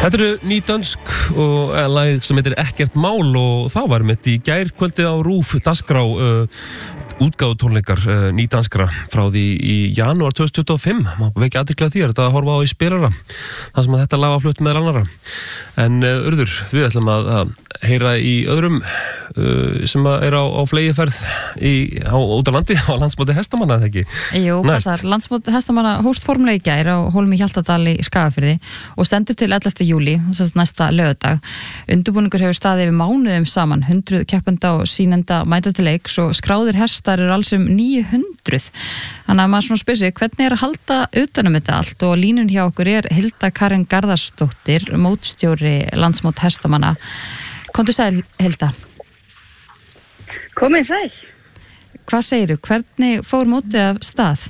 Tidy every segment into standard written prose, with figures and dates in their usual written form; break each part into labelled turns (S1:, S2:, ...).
S1: Þetta eru ný dönsk og lag sem heitir Ekkert mál og það var mitt í gærkvöldi á RÚV dagskrá útgáfutónleikar ný danskra frá því í janúar 2025. Má vekja athygli á því þetta að horfa á í spilara þar sem að þetta lag var flutt meðal annarra. En Urður, við ætlum að heyra í öðrum sem er á flegiferð út á landi á landsmóti hestamanna, eða ekki?
S2: Jú, passar. Landsmóti hestamanna hófst formlega í gær á Hólmi Hjaltadal í Skagafirði og stendur til 11. júlí, þess að næsta laugardag. Undirbúningur hefur staðið yfir mánuðum saman, 100 keppenda og sýnenda mæta til leiks og skráðir hestar eru alls 900. Þannig að maður svona spyr sig, hvernig að halda utan þetta allt? Og línun hjá okkur er Hilda Karen Garðarsdóttir, mótstjóri landsmót hestamanna. Komdu sæl, Hilda.
S3: Komið sæl.
S2: Hvað segirðu? Hvernig fór mótið af stað?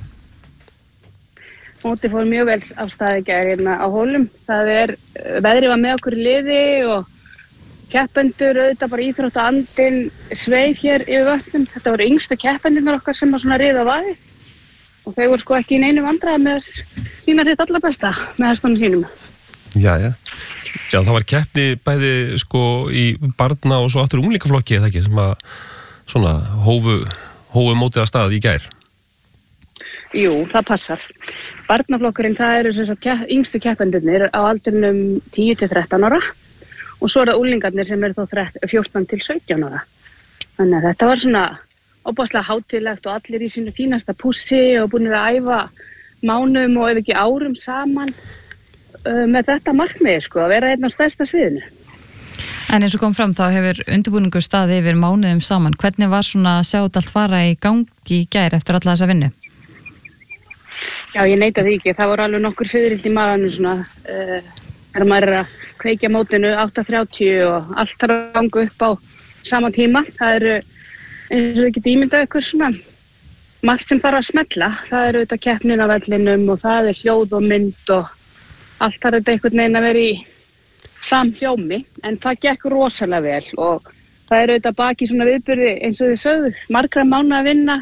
S3: Mótið fór mjög vel af stað í gær hérna á Hólum. Veðrið var með okkur í liði og keppendur, auðvitað bara íþróttaandinn sveif hér yfir vötnum. Þetta voru yngstu keppendurnar okkar sem var svona riða vaðið. Og þau voru sko ekki í neinu vandræði með að sína sitt alla besta með hestunum sínum.
S1: Já, það var keppni bæði sko í barna og svo aftur unglingaflokki, eða ekki, sem að svona hófu mótið af stað í gær.
S3: Jú, það passar. Barnaflokkurinn, það eru sem sagt yngstu keppendurnir á aldrinum 10-13 ára og svo er það unglingarnir sem eru þá 14 til 17 ára. Þannig að þetta var svona óbáslega hátíðlegt og allir í sínu fínasta pússi og búin að æfa mánuðum og ef ekki árum saman með þetta markmiði, sko, að vera einn á stærsta sviðinu.
S2: En eins og kom fram þá hefur undirbúningur staðið yfir mánuðum saman. Hvernig var svona að sjá þetta allt fara í gangi í gær eftir alla þessa vinnu?
S3: Já, ég neita því ekki. Það voru alveg nokkur fiðrildi í maganum svona þegar maður er að kveikja mótinu 8:30 og allt þarf að ganga upp á sama tíma. Það eru, eins og þið getið ímyndað ykkur svona, margt sem þarf að smella. Það eru auðvitað keppnin á vellinum og það er hljóð og mynd og allt þarf þetta einhvern veginn að vera í samhljómi, en það gekk rosalega vel og það eru auðvitað baki svona viðburði eins og þið sögðu, margra mánuða að vinna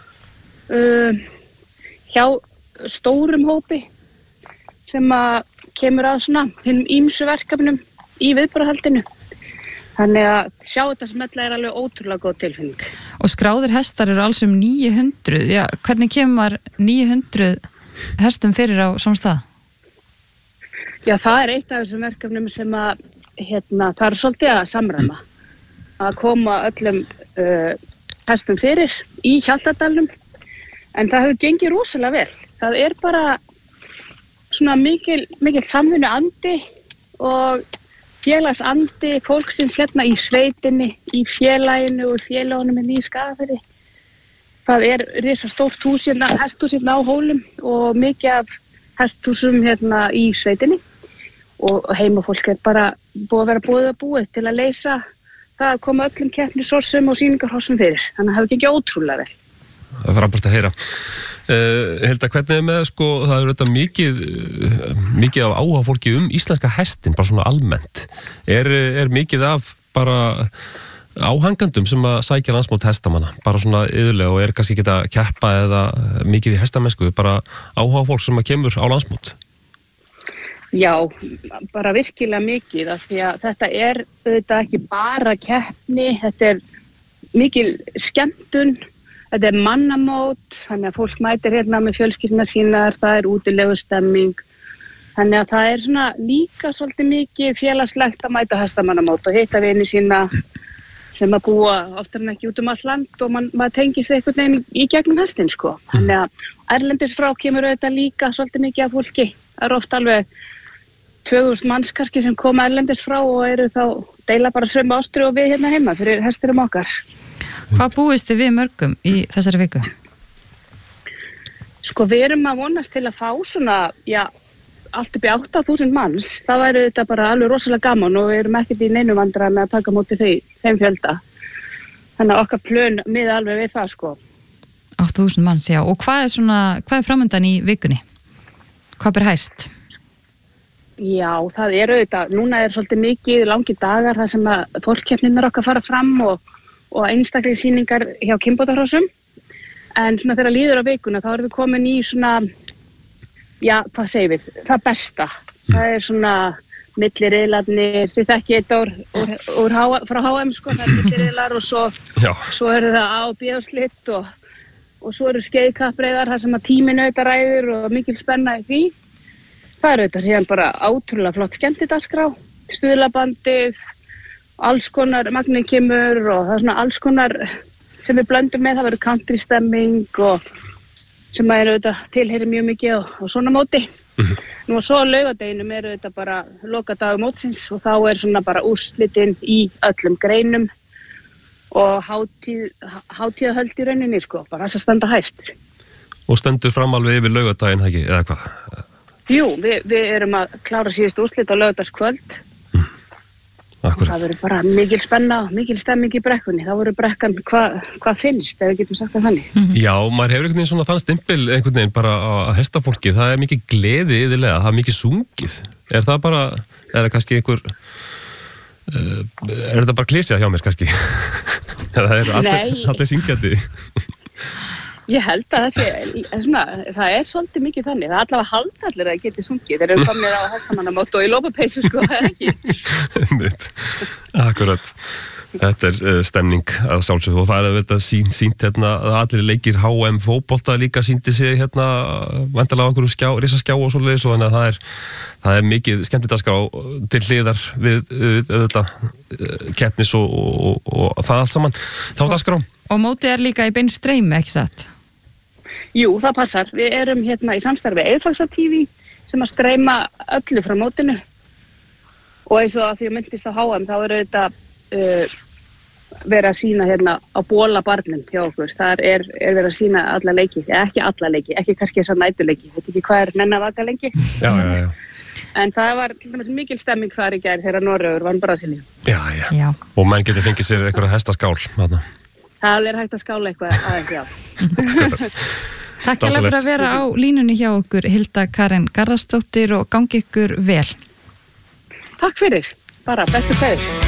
S3: hjá stórum hópi sem að kemur að svona hinum ýmsu verkefnum í viðburðahaldinu. Þannig að sjá þetta smella er alveg ótrúlega góð tilfinning.
S2: Og skráðir hestar eru alls 900. Já, hvernig kemur 900 hestum fyrir á sama stað?
S3: Já, það er eitt af þessum verkefnum sem að, það er svolítið að samræma. Að koma öllum hestum fyrir í Hjaltadalnum. En það hefur gengið rosalega vel. Það er bara svona mikil samvinnu andi og félagsandi fólksins hérna í sveitinni, í félaginu og félagunum í Skagafirði. Það er risastórt hús hérna, hesthús hérna á Hólum og mikið af hesthúsum hérna í sveitinni. Og heimafólk er bara búið að vera búið til að leysa það að koma öllum keppnishorsum og sýningarhorsum fyrir. Þannig að það hefur gengið ótrúlega vel.
S1: Það er frábært að heyra. Hilda, hvernig með, sko, það eru þetta mikið af áhuga fólki íslenska hestin, bara svona almennt. Er mikið af bara áhangandum sem að sækja landsmót hestamanna, bara svona iðulega og er kannski ekki að keppa eða mikið í hestamennsku, bara áhuga fólk sem að kemur á landsmót?
S3: Já, bara virkilega mikið af því að þetta er auðvitað ekki bara keppni, þetta er mikil skemmtun, þetta er mannamót, þannig að fólk mætir hérna með fjölskylduna sínar, það er útilegustemming, þannig að það er svona líka svolítið mikið félagslegt að mæta hestamannamót og hitta vini sína sem að búa oftar en ekki út allt land og maður tengist einhvern veginn í gegnum hestin, sko. Þannig að erlendis frá kemur auðvitað líka svolítið mikið af fólki, það er oft alveg 2000 manns kannski sem koma erlendis frá og eru þá deila bara sömu ástri og við hérna heima fyrir hestirum okkar.
S2: Hvað búist þið við mörgum í þessari viku?
S3: Sko við erum að vonast til að fá svona, allt upp í 8000 manns. Það væri þetta bara alveg rosalega gaman og við erum ekkert í neinu vandræði með að taka móti þeim fjölda. Þannig að okkar plön miða alveg við það, sko.
S2: 8000 manns, já. Og hvað er framöndan í vikunni? Hvað ber hæst?
S3: Já, það er auðvitað, núna er svolítið mikið langir dagar þar sem að fórkeppninnar okkar fara fram og einstaklega sýningar hjá kynbótahrossum. En svona þegar líður á vikuna þá erum við komin í svona, hvað segir við, það besta. Það er svona milliriðlarnir, þið þekki eitt frá HM sko, það milliriðlar og svo eru það A og B og slitt og svo eru skeiðkappreiðar þar sem að tíminn auðvitað ræður og mikil spenna í því. Það eru auðvitað síðan bara ótrúlega flott skemmtidagskrá, stuðlabandið, alls konar Magni kemur og það er svona alls konar sem við blöndum með, það verður country stemming og sem að eru auðvitað tilheyrir mjög mikið og svona móti. Nú og svo á laugardeginum eru þetta bara lokadagur mótsins og þá er svona bara úrslitin í öllum greinum og hátíðahöld í rauninni sko, bara þess að standa hæst. Og
S1: stendur fram alveg yfir laugardaginn, ekki, eða hvað?
S3: Jú, við erum að klára síðustu úrslit á laugardagskvöld.
S1: Akkurat.
S3: Það verður bara mikil spenna, mikil stemming í brekkunni. Það verður brekkan hvað finnst, ef við getum sagt það þannig.
S1: Já, maður hefur einhvern veginn svona þann stimpil einhvern veginn bara að hestafólki. Það er mikið gleði yfirlega, það er mikið sungið. Er það bara, er það kannski einhver, er þetta bara klísja hjá mér kannski? Það er allir syngjandi.
S3: Ég held að það er svolítið mikið þannig. Það er allavega haldallir að geti sungið. Þeir eru komnir á hestamannamót og í lópapeysu sko, eða ekki?
S1: Akkurat. Þetta er stemning að sjálfsögðu og það er þetta sínt hérna að allir leikir HM fótbolta líka sýndi sig hérna væntanlega á einhverju risaskjá og svoleiðis og þannig að það er mikið skemmtidagskrá til hliðar við þetta keppnis og það allt saman. Þá dagskrá.
S2: Og mótið er líka í beinu streymi, ekki satt?
S3: Jú, það passar. Við erum hérna í samstarfi Eirfaxa TV sem að streyma öllu frá mótinu og eins og að því að myndist á HM þá eru þetta verið að sýna hérna á bólabarnum hjá okkur. Það er verið að sýna alla leiki, ekki alla leiki, ekki kannski þessar nætuleiki. Veit ekki hvað nenn að vaka lengi.
S1: Já.
S3: En það var til dæmis mikil stemming þar í gær þegar Noregur vann Brasilíu.
S1: Já. Og menn getur fengið sér einhverja hestaskál þarna.
S3: Það er hægt að skála eitthvað aðeins, já.
S2: Takk hérlega fyrir að vera á línunni hjá okkur, Hilda Karen Garðarsdóttir og gangi ykkur vel.
S3: Takk fyrir, bara bestu kveður.